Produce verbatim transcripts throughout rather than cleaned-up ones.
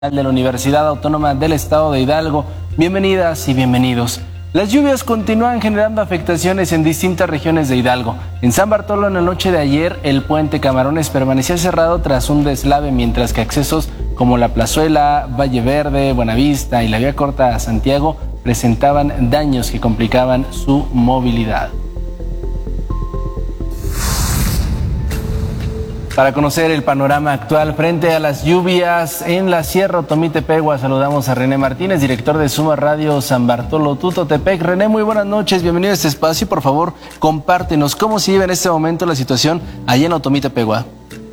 de la Universidad Autónoma del Estado de Hidalgo. Bienvenidas y bienvenidos. Las lluvias continúan generando afectaciones en distintas regiones de Hidalgo. En San Bartolo, en la noche de ayer, el puente Camarones permanecía cerrado tras un deslave, mientras que accesos como La Plazuela, Valle Verde, Buenavista y la vía corta a Santiago presentaban daños que complicaban su movilidad. Para conocer el panorama actual frente a las lluvias en la Sierra Otomí-Tepegua, saludamos a René Martínez, director de Suma Radio San Bartolo Tutotepec. René, muy buenas noches, bienvenido a este espacio y por favor compártenos cómo se vive en este momento la situación allá en Otomí-Tepegua.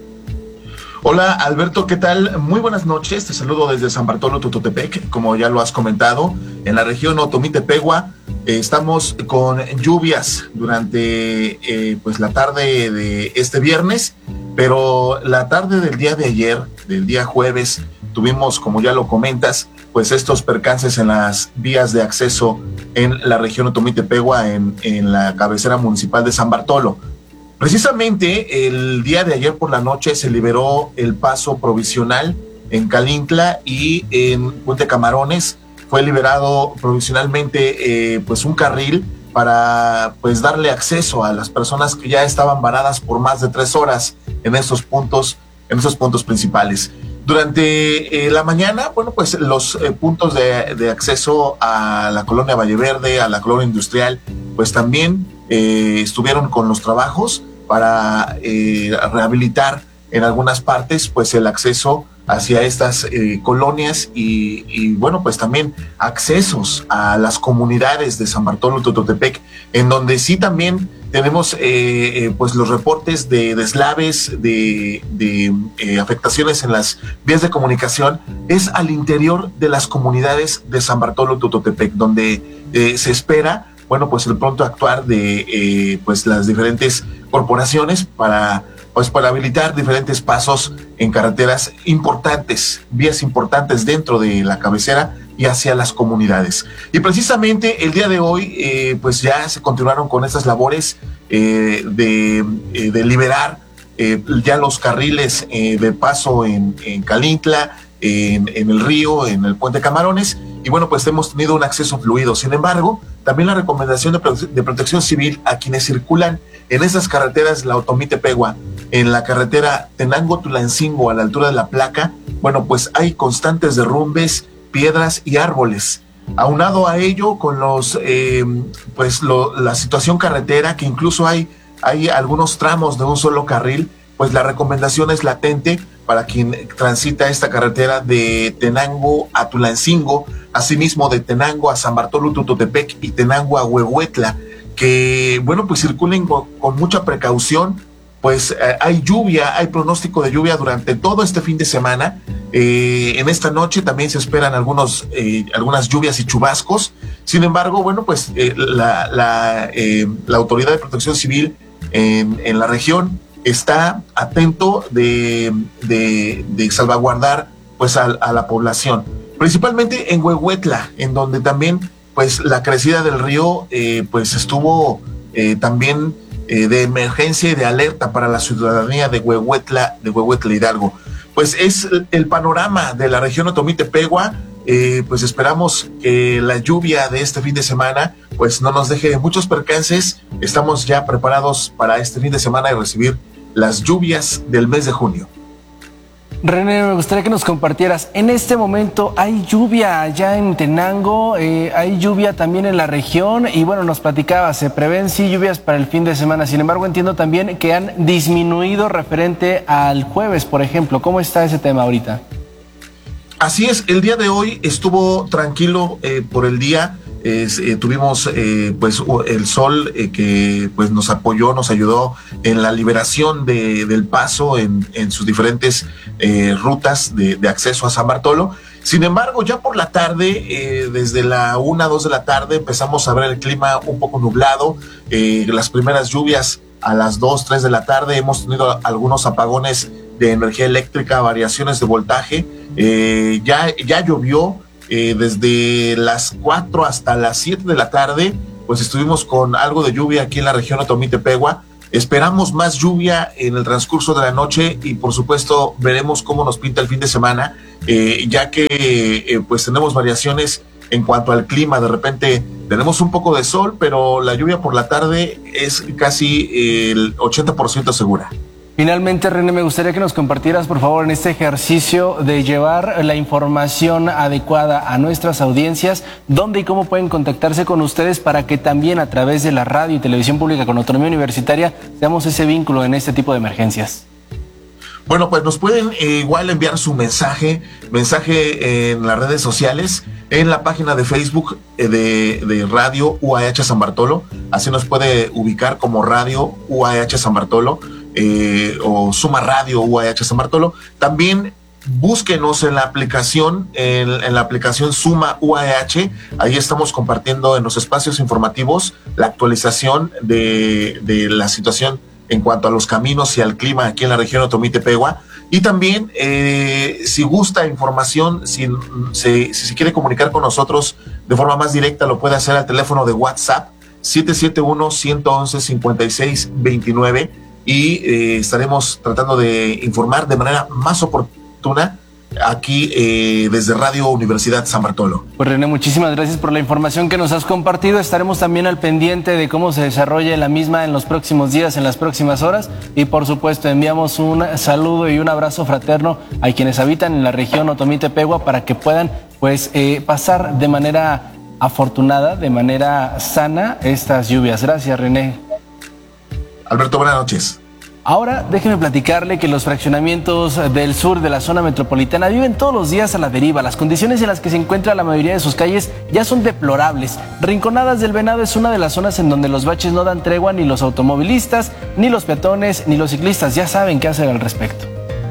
Hola Alberto, ¿qué tal? Muy buenas noches, te saludo desde San Bartolo Tutotepec, como ya lo has comentado, en la región Otomí-Tepegua. Eh, estamos con lluvias durante eh, pues la tarde de este viernes, pero la tarde del día de ayer, del día jueves, tuvimos, como ya lo comentas, pues estos percances en las vías de acceso en la región Otomí-Tepegua, en, en la cabecera municipal de San Bartolo. Precisamente el día de ayer por la noche se liberó el paso provisional en Calintla y en Puente Camarones. Fue liberado provisionalmente eh, pues un carril para pues darle acceso a las personas que ya estaban varadas por más de tres horas en estos puntos, en esos puntos principales. Durante eh, la mañana, bueno, pues los eh, puntos de, de acceso a la colonia Valle Verde, a la colonia industrial, pues también eh, estuvieron con los trabajos para eh, rehabilitar en algunas partes pues el acceso hacia estas eh, colonias y, y bueno, pues también accesos a las comunidades de San Bartolo Tutotepec, en donde sí también tenemos eh, eh, pues los reportes de deslaves, de, de eh, afectaciones en las vías de comunicación, es al interior de las comunidades de San Bartolo Tutotepec, donde eh, se espera, bueno, pues el pronto actuar de eh, pues las diferentes corporaciones para pues para habilitar diferentes pasos en carreteras importantes, vías importantes dentro de la cabecera y hacia las comunidades. Y precisamente el día de hoy, eh, pues ya se continuaron con estas labores eh, de, eh, de liberar eh, ya los carriles eh, de paso en, en Calintla, en, en el río, en el puente Camarones, y bueno, pues hemos tenido un acceso fluido. Sin embargo, también la recomendación de, prote- de protección civil a quienes circulan en esas carreteras, la Otomí-Tepegua, en la carretera Tenango-Tulancingo a la altura de la placa, bueno, pues hay constantes derrumbes, piedras y árboles. Aunado a ello, con los, eh, pues lo, la situación carretera, que incluso hay, hay algunos tramos de un solo carril, pues la recomendación es latente para quien transita esta carretera de Tenango a Tulancingo, asimismo de Tenango a San Bartolo Tutotepec y Tenango a Huehuetla, que, bueno, pues circulen con, con mucha precaución, pues eh, hay lluvia, hay pronóstico de lluvia durante todo este fin de semana. Eh, en esta noche también se esperan algunos, eh, algunas lluvias y chubascos. Sin embargo, bueno, pues eh, la, la, eh, la Autoridad de Protección Civil en, en la región está atento de, de, de salvaguardar pues a, a la población, principalmente en Huehuetla, en donde también pues la crecida del río eh, pues estuvo eh, también eh, de emergencia y de alerta para la ciudadanía de Huehuetla, de Huehuetla Hidalgo. Pues es el panorama de la región Otomí-Tepegua. Eh, pues esperamos que la lluvia de este fin de semana pues no nos deje muchos percances. Estamos ya preparados para este fin de semana y recibir las lluvias del mes de junio. René, me gustaría que nos compartieras, en este momento hay lluvia allá en Tenango, eh, hay lluvia también en la región y bueno, nos platicaba, se prevén sí lluvias para el fin de semana, sin embargo entiendo también que han disminuido referente al jueves, por ejemplo. ¿Cómo está ese tema ahorita? Así es, el día de hoy estuvo tranquilo eh, por el día. Eh, eh, tuvimos eh, pues el sol eh, que pues nos apoyó, nos ayudó en la liberación de, del paso en, en sus diferentes eh, rutas de, de acceso a San Bartolo. Sin embargo, ya por la tarde, eh, desde la una, dos de la tarde, empezamos a ver el clima un poco nublado. Eh, las primeras lluvias a las dos, tres de la tarde, hemos tenido algunos apagones de energía eléctrica, variaciones de voltaje. Eh, ya, ya llovió. Eh, desde las cuatro hasta las siete de la tarde, pues estuvimos con algo de lluvia aquí en la región Otomí-Tepegua, Esperamos más lluvia en el transcurso de la noche y por supuesto veremos cómo nos pinta el fin de semana, eh, ya que eh, pues tenemos variaciones en cuanto al clima. De repente tenemos un poco de sol, pero la lluvia por la tarde es casi eh, el ochenta por ciento segura. Finalmente, René, me gustaría que nos compartieras, por favor, en este ejercicio de llevar la información adecuada a nuestras audiencias, dónde y cómo pueden contactarse con ustedes para que también a través de la radio y televisión pública con autonomía universitaria seamos ese vínculo en este tipo de emergencias. Bueno, pues nos pueden eh, igual enviar su mensaje, mensaje en las redes sociales, en la página de Facebook eh, de, de Radio U A H San Bartolo, así nos puede ubicar como Radio U A H San Bartolo, eh, o Suma Radio U A H San Bartolo. También búsquenos en la aplicación, en, en la aplicación Suma U A H, ahí estamos compartiendo en los espacios informativos la actualización de, de la situación en cuanto a los caminos y al clima aquí en la región Otomí-Tepehua. Y también, eh, si gusta información, si, si, si se quiere comunicar con nosotros de forma más directa, lo puede hacer al teléfono de WhatsApp siete siete uno, uno uno uno, cinco seis dos nueve y eh, estaremos tratando de informar de manera más oportuna aquí eh, desde Radio Universidad San Bartolo. Pues René, muchísimas gracias por la información que nos has compartido. Estaremos también al pendiente de cómo se desarrolla la misma en los próximos días, en las próximas horas. Y por supuesto enviamos un saludo y un abrazo fraterno a quienes habitan en la región Otomí-Tepehua para que puedan pues eh, pasar de manera afortunada, de manera sana estas lluvias. Gracias, René. Alberto, buenas noches. Ahora déjeme platicarle que los fraccionamientos del sur de la zona metropolitana viven todos los días a la deriva. Las condiciones en las que se encuentra la mayoría de sus calles ya son deplorables. Rinconadas del Venado es una de las zonas en donde los baches no dan tregua ni los automovilistas, ni los peatones, ni los ciclistas. Ya saben qué hacer al respecto.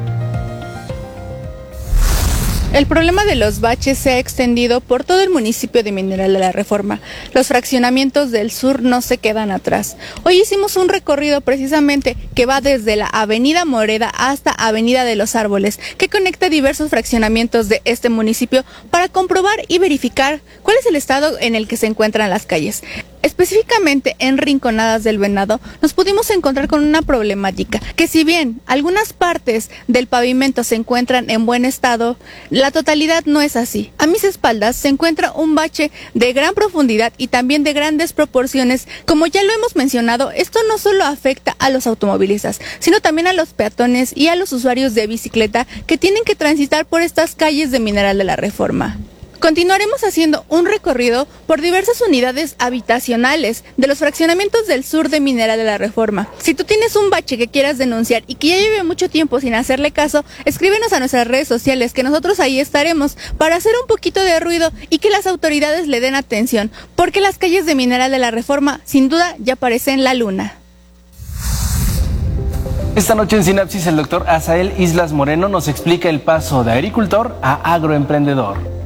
El problema de los baches se ha extendido por todo el municipio de Mineral de la Reforma. Los fraccionamientos del sur no se quedan atrás. Hoy hicimos un recorrido precisamente que va desde la Avenida Moreda hasta Avenida de los Árboles, que conecta diversos fraccionamientos de este municipio para comprobar y verificar cuál es el estado en el que se encuentran las calles. Específicamente en Rinconadas del Venado nos pudimos encontrar con una problemática, que si bien algunas partes del pavimento se encuentran en buen estado, la totalidad no es así. A mis espaldas se encuentra un bache de gran profundidad y también de grandes proporciones. Como ya lo hemos mencionado, esto no solo afecta a los automovilistas, sino también a los peatones y a los usuarios de bicicleta que tienen que transitar por estas calles de Mineral de la Reforma. Continuaremos haciendo un recorrido por diversas unidades habitacionales de los fraccionamientos del sur de Mineral de la Reforma. Si tú tienes un bache que quieras denunciar y que ya lleve mucho tiempo sin hacerle caso, escríbenos a nuestras redes sociales, que nosotros ahí estaremos para hacer un poquito de ruido y que las autoridades le den atención, porque las calles de Mineral de la Reforma sin duda ya parecen la luna. Esta noche en Sinapsis el doctor Asael Islas Moreno nos explica el paso de agricultor a agroemprendedor.